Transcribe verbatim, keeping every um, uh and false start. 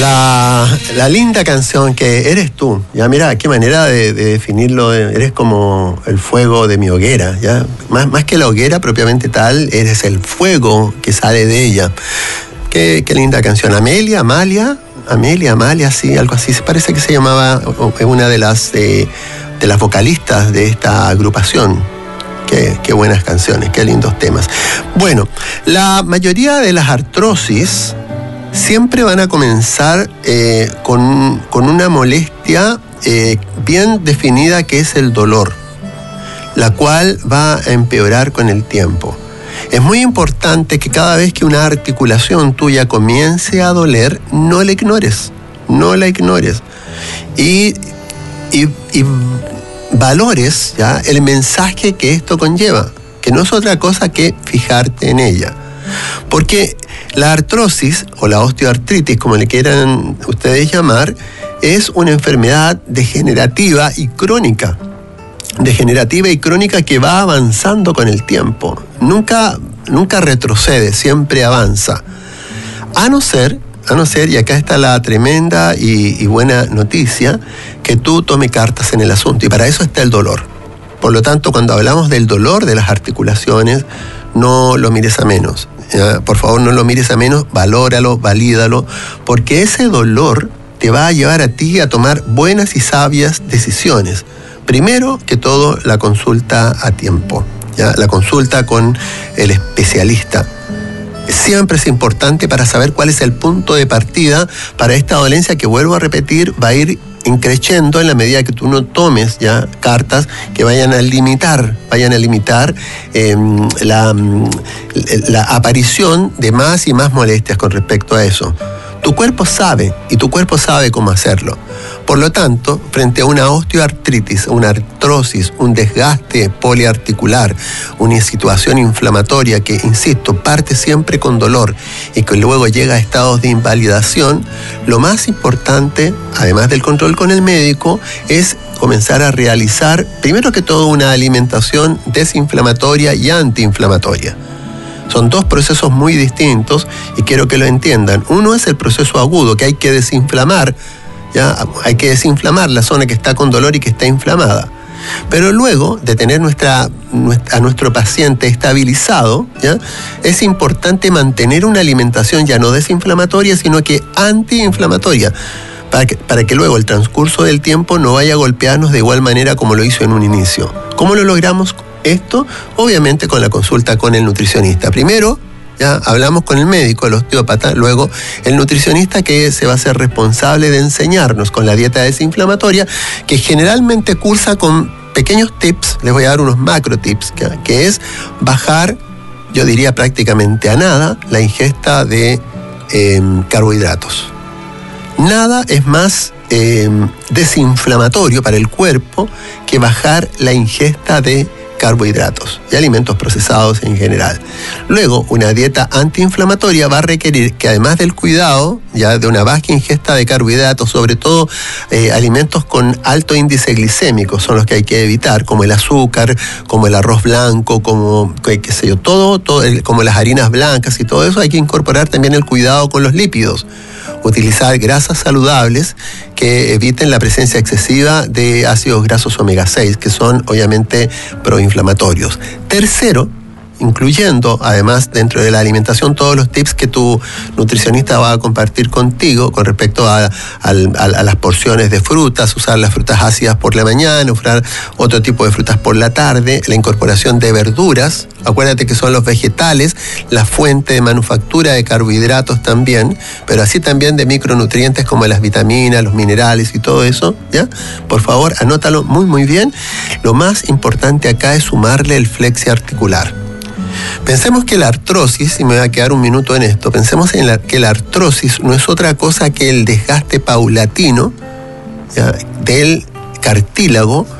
La, la linda canción que eres tú, ya mira, qué manera de, de definirlo, eres como el fuego de mi hoguera, ya, más, más que la hoguera propiamente tal, eres el fuego que sale de ella. Qué, qué linda canción. Amelia, Amalia, Amelia, Amalia, sí, algo así, se parece que se llamaba una de las, eh, de las vocalistas de esta agrupación. Qué, qué buenas canciones, qué lindos temas. Bueno, la mayoría de las artrosis siempre van a comenzar eh, con, con una molestia eh, bien definida que es el dolor, la cual va a empeorar con el tiempo. Es muy importante que cada vez que una articulación tuya comience a doler, no la ignores, no la ignores. Y, y, y valores, ¿ya?, el mensaje que esto conlleva, que no es otra cosa que fijarte en ella. Porque la artrosis o la osteoartritis, como le quieran ustedes llamar, es una enfermedad degenerativa y crónica. Degenerativa y crónica que va avanzando con el tiempo. Nunca, nunca retrocede, siempre avanza. A no ser, a no ser, y acá está la tremenda y, y buena noticia, que tú tomes cartas en el asunto. Y para eso está el dolor. Por lo tanto, cuando hablamos del dolor de las articulaciones, no lo mires a menos. ¿Ya? Por favor, no lo mires a menos, valóralo, valídalo, porque ese dolor te va a llevar a ti a tomar buenas y sabias decisiones. Primero que todo, la consulta a tiempo, ¿ya? La consulta con el especialista. Siempre es importante para saber cuál es el punto de partida para esta dolencia que, vuelvo a repetir, va a ir increciendo en la medida que tú no tomes ya cartas que vayan a limitar, vayan a limitar eh, la, la aparición de más y más molestias con respecto a eso. Tu cuerpo sabe, y tu cuerpo sabe cómo hacerlo. Por lo tanto, frente a una osteoartritis, una artrosis, un desgaste poliarticular, una situación inflamatoria que, insisto, parte siempre con dolor y que luego llega a estados de invalidación, lo más importante, además del control con el médico, es comenzar a realizar, primero que todo, una alimentación desinflamatoria y antiinflamatoria. Son dos procesos muy distintos y quiero que lo entiendan. Uno es el proceso agudo, que hay que desinflamar, ¿ya? Hay que desinflamar la zona que está con dolor y que está inflamada. Pero luego de tener nuestra, a nuestro paciente estabilizado, ¿ya?, es importante mantener una alimentación ya no desinflamatoria, sino que antiinflamatoria, para que, para que luego el transcurso del tiempo no vaya a golpearnos de igual manera como lo hizo en un inicio. ¿Cómo lo logramos esto? Obviamente con la consulta con el nutricionista. Primero, ya hablamos con el médico, el osteópata, luego el nutricionista, que se va a hacer responsable de enseñarnos con la dieta desinflamatoria, que generalmente cursa con pequeños tips. Les voy a dar unos macro tips, que, que es bajar, yo diría prácticamente a nada, la ingesta de eh, carbohidratos. Nada es más eh, desinflamatorio para el cuerpo que bajar la ingesta de carbohidratos y alimentos procesados en general. Luego, una dieta antiinflamatoria va a requerir que, además del cuidado ya de una baja ingesta de carbohidratos, sobre todo eh, alimentos con alto índice glicémico son los que hay que evitar, como el azúcar, como el arroz blanco, como qué sé yo, todo, todo el, como las harinas blancas y todo eso. Hay que incorporar también el cuidado con los lípidos. Utilizar grasas saludables que eviten la presencia excesiva de ácidos grasos omega seis, que son obviamente proinflamatorios. Tercero, incluyendo además dentro de la alimentación todos los tips que tu nutricionista va a compartir contigo con respecto a, a, a, a las porciones de frutas, usar las frutas ácidas por la mañana, usar otro tipo de frutas por la tarde, la incorporación de verduras. Acuérdate que son los vegetales la fuente de manufactura de carbohidratos también, pero así también de micronutrientes como las vitaminas, los minerales y todo eso, ¿ya? Por favor, anótalo muy muy bien. Lo más importante acá es sumarle el flexi articular. Pensemos que la artrosis, y me voy a quedar un minuto en esto, pensemos en la, que la artrosis no es otra cosa que el desgaste paulatino, ¿ya?, del cartílago